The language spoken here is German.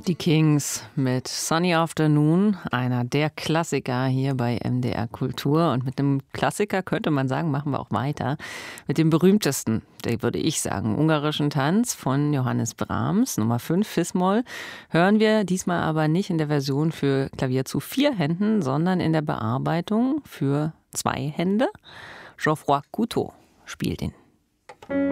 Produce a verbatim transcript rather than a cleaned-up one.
Die Kings mit Sunny Afternoon, einer der Klassiker hier bei M D R Kultur. Und mit einem Klassiker könnte man sagen, machen wir auch weiter. Mit dem berühmtesten, der würde ich sagen, ungarischen Tanz von Johannes Brahms, Nummer fünf, Fis-Moll, hören wir diesmal aber nicht in der Version für Klavier zu vier Händen, sondern in der Bearbeitung für zwei Hände. Geoffroy Cousteau spielt ihn.